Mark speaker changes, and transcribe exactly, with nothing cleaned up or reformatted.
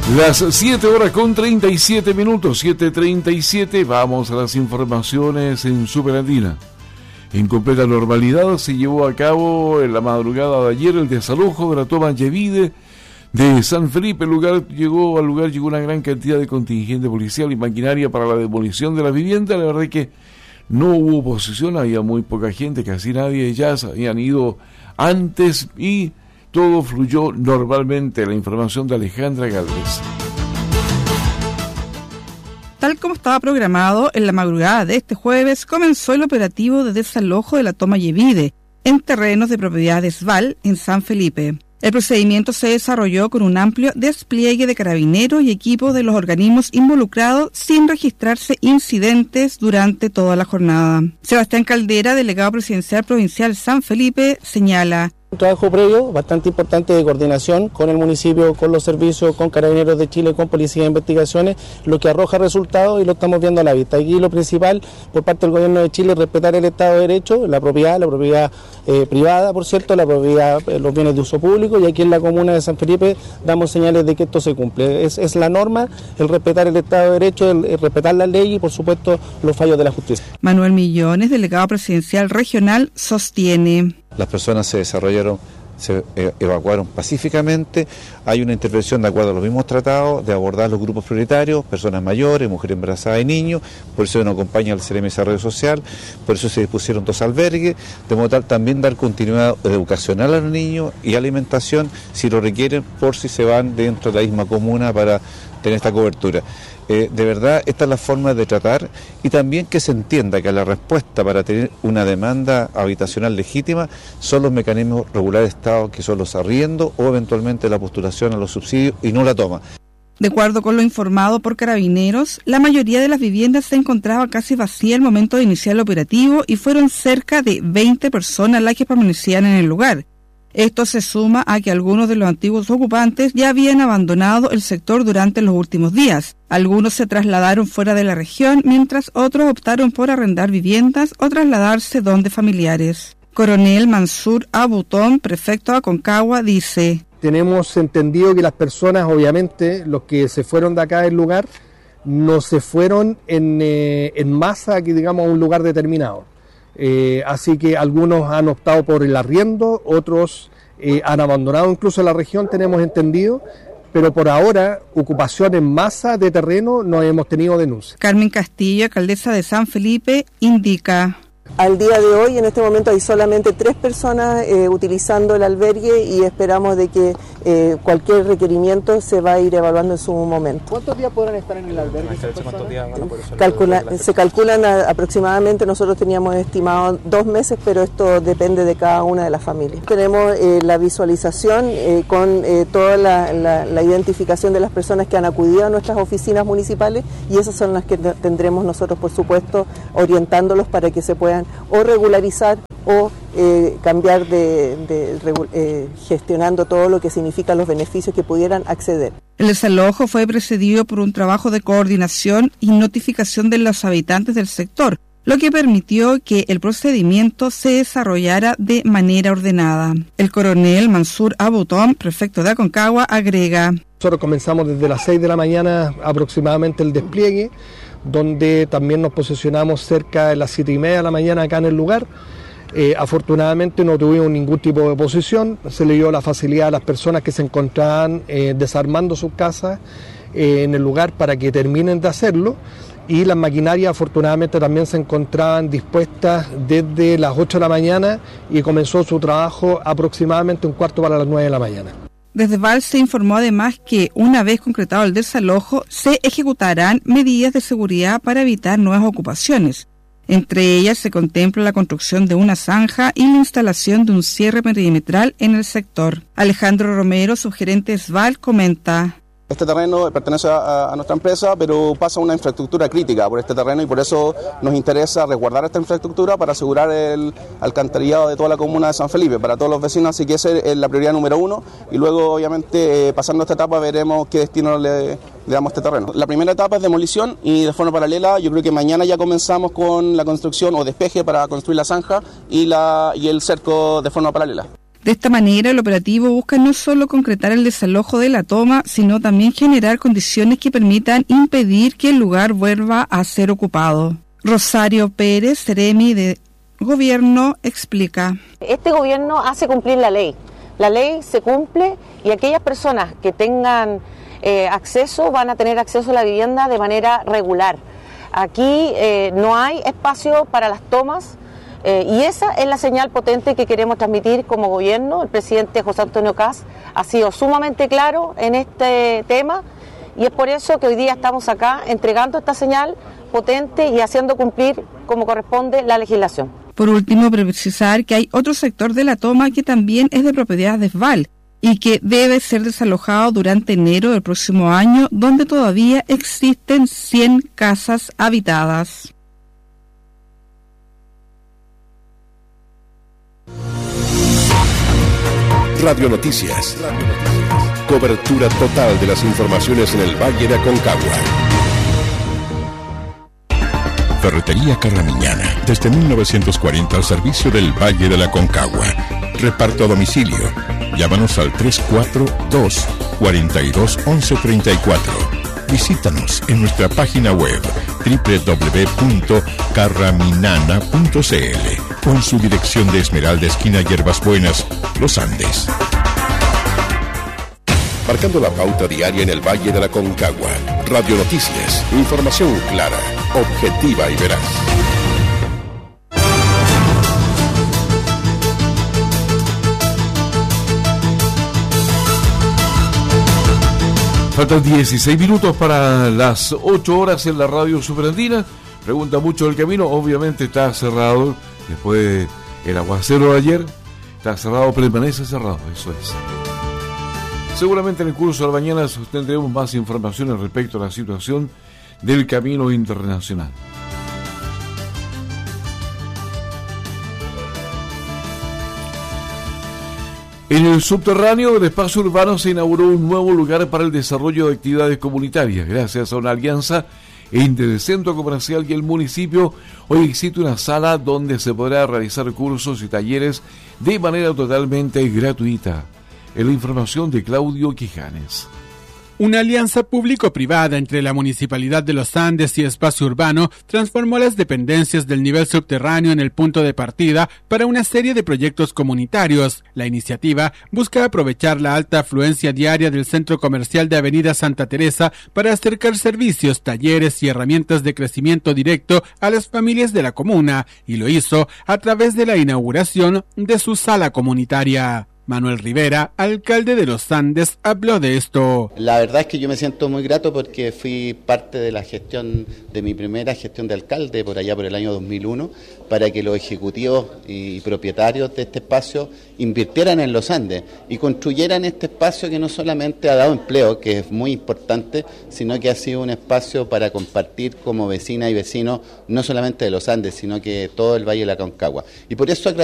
Speaker 1: Las siete horas con treinta y siete minutos, siete treinta y siete, vamos a las informaciones en Superandina. En completa normalidad se llevó a cabo en la madrugada de ayer el desalojo de la toma Yevide de San Felipe. El lugar llegó, al lugar llegó una gran cantidad de contingente policial y maquinaria para la demolición de la vivienda. La verdad es que no hubo oposición, había muy poca gente, casi nadie, ya se habían ido antes y todo fluyó normalmente. La información de Alejandra Gálvez.
Speaker 2: Tal como estaba programado, en la madrugada de este jueves comenzó el operativo de desalojo de la toma Yevide en terrenos de propiedad de Sval en San Felipe. El procedimiento se desarrolló con un amplio despliegue de carabineros y equipos de los organismos involucrados sin registrarse incidentes durante toda la jornada. Sebastián Caldera, delegado presidencial provincial San Felipe, señala:
Speaker 3: un trabajo previo bastante importante de coordinación con el municipio, con los servicios, con Carabineros de Chile, con Policía de Investigaciones, lo que arroja resultados y lo estamos viendo a la vista. Aquí lo principal por parte del Gobierno de Chile es respetar el Estado de Derecho, la propiedad, la propiedad eh, privada, por cierto, la propiedad, eh, los bienes de uso público, y aquí en la comuna de San Felipe damos señales de que esto se cumple. Es, es la norma, el respetar el Estado de Derecho, el, el respetar la ley y por supuesto los fallos de la justicia.
Speaker 2: Manuel Millones, delegado presidencial regional, sostiene:
Speaker 4: las personas se desarrollaron, se evacuaron pacíficamente. Hay una intervención de acuerdo a los mismos tratados de abordar los grupos prioritarios, personas mayores, mujeres embarazadas y niños. Por eso nos acompaña el C E R E M de Desarrollo Social, por eso se dispusieron dos albergues, de modo tal también dar continuidad educacional a los niños y alimentación si lo requieren, por si se van dentro de la misma comuna para tener esta cobertura. Eh, de verdad, esta es la forma de tratar, y también que se entienda que la respuesta para tener una demanda habitacional legítima son los mecanismos regulares de Estado, que son los arriendos o eventualmente la postulación a los subsidios, y no la toma.
Speaker 2: De acuerdo con lo informado por Carabineros, la mayoría de las viviendas se encontraba casi vacía al momento de iniciar el operativo y fueron cerca de veinte personas las que permanecían en el lugar. Esto se suma a que algunos de los antiguos ocupantes ya habían abandonado el sector durante los últimos días. Algunos se trasladaron fuera de la región, mientras otros optaron por arrendar viviendas o trasladarse donde familiares. Coronel Mansur Abutón, prefecto de Aconcagua, dice:
Speaker 5: tenemos entendido que las personas, obviamente, los que se fueron de acá del lugar, no se fueron en, eh, en masa, que digamos, a un lugar determinado. Eh, así que algunos han optado por el arriendo, otros eh, han abandonado incluso la región, tenemos entendido, pero por ahora, ocupación en masa de terreno, no hemos tenido denuncias.
Speaker 2: Carmen Castillo, alcaldesa de San Felipe, indica:
Speaker 6: al día de hoy, en este momento, hay solamente tres personas eh, utilizando el albergue, y esperamos de que eh, cualquier requerimiento se va a ir evaluando en su momento.
Speaker 3: ¿Cuántos días podrán estar en el albergue?
Speaker 6: ¿Cuántos días van a poder Calcula, se calculan a, aproximadamente, nosotros teníamos estimado dos meses, pero esto depende de cada una de las familias. Tenemos eh, la visualización eh, con eh, toda la, la, la identificación de las personas que han acudido a nuestras oficinas municipales, y esas son las que tendremos nosotros, por supuesto, orientándolos para que se puedan o regularizar o eh, cambiar de, de, de eh, gestionando todo lo que significa los beneficios que pudieran acceder.
Speaker 2: El desalojo fue precedido por un trabajo de coordinación y notificación de los habitantes del sector, lo que permitió que el procedimiento se desarrollara de manera ordenada. El coronel Mansur Abutón, prefecto de Aconcagua, agrega:
Speaker 5: nosotros comenzamos desde las seis de la mañana aproximadamente el despliegue, donde también nos posicionamos cerca de las siete y media de la mañana acá en el lugar. Eh, afortunadamente no tuvimos ningún tipo de oposición, se le dio la facilidad a las personas que se encontraban eh, desarmando sus casas eh, en el lugar para que terminen de hacerlo, y las maquinarias afortunadamente también se encontraban dispuestas desde las ocho de la mañana y comenzó su trabajo aproximadamente un cuarto para las nueve de la mañana.
Speaker 2: Desde Val se informó además que, una vez concretado el desalojo, se ejecutarán medidas de seguridad para evitar nuevas ocupaciones. Entre ellas se contempla la construcción de una zanja y la instalación de un cierre perimetral en el sector. Alejandro Romero, subgerente de Sval, comenta:
Speaker 7: este terreno pertenece a, a nuestra empresa, pero pasa una infraestructura crítica por este terreno, y por eso nos interesa resguardar esta infraestructura para asegurar el alcantarillado de toda la comuna de San Felipe, para todos los vecinos, así que esa es la prioridad número uno, y luego obviamente eh, pasando esta etapa veremos qué destino le, le damos a este terreno. La primera etapa es demolición, y de forma paralela yo creo que mañana ya comenzamos con la construcción o despeje para construir la zanja y, la, y el cerco de forma paralela.
Speaker 2: De esta manera, el operativo busca no solo concretar el desalojo de la toma, sino también generar condiciones que permitan impedir que el lugar vuelva a ser ocupado. Rosario Pérez, Seremi de Gobierno, explica.
Speaker 8: Este gobierno hace cumplir la ley. La ley se cumple y aquellas personas que tengan eh, acceso van a tener acceso a la vivienda de manera regular. Aquí eh, no hay espacio para las tomas. Eh, y esa es la señal potente que queremos transmitir como gobierno. El presidente José Antonio Kast ha sido sumamente claro en este tema y es por eso que hoy día estamos acá entregando esta señal potente y haciendo cumplir como corresponde la legislación.
Speaker 2: Por último, precisar que hay otro sector de la toma que también es de propiedad de Esval y que debe ser desalojado durante enero del próximo año, donde todavía existen cien casas habitadas.
Speaker 9: Radio Noticias. Cobertura total de las informaciones en el Valle de Aconcagua. Ferretería Carramiñana, desde mil novecientos cuarenta al servicio del Valle de la Aconcagua. Reparto a domicilio. Llámanos al tres cuatro dos, cuatro dos, once treinta y cuatro. Visítanos en nuestra página web doble u doble u doble u punto carraminana punto c l o en su dirección de Esmeralda, esquina Hierbas Buenas, Los Andes. Marcando la pauta diaria en el Valle de la Aconcagua. Radio Noticias, información clara, objetiva y veraz.
Speaker 1: Faltan dieciséis minutos para las ocho horas en la radio superandina. Pregunta mucho el camino, obviamente está cerrado. Después del aguacero de ayer, está cerrado, permanece cerrado, eso es. Seguramente en el curso de la mañana tendremos más informaciones respecto a la situación del camino internacional. En el subterráneo del espacio urbano se inauguró un nuevo lugar para el desarrollo de actividades comunitarias. Gracias a una alianza entre el centro comercial y el municipio, hoy existe una sala donde se podrá realizar cursos y talleres de manera totalmente gratuita. En la información de Claudio Quijanes.
Speaker 10: Una alianza público-privada entre la Municipalidad de Los Andes y Espacio Urbano transformó las dependencias del nivel subterráneo en el punto de partida para una serie de proyectos comunitarios. La iniciativa busca aprovechar la alta afluencia diaria del centro comercial de Avenida Santa Teresa para acercar servicios, talleres y herramientas de crecimiento directo a las familias de la comuna, y lo hizo a través de la inauguración de su sala comunitaria. Manuel Rivera, alcalde de Los Andes, habló de esto.
Speaker 11: La verdad es que yo me siento muy grato porque fui parte de la gestión, de mi primera gestión de alcalde, por allá por el año dos mil uno, para que los ejecutivos y propietarios de este espacio invirtieran en Los Andes y construyeran este espacio que no solamente ha dado empleo, que es muy importante, sino que ha sido un espacio para compartir como vecinas y vecinos, no solamente de Los Andes, sino que todo el Valle de la Aconcagua. Y por eso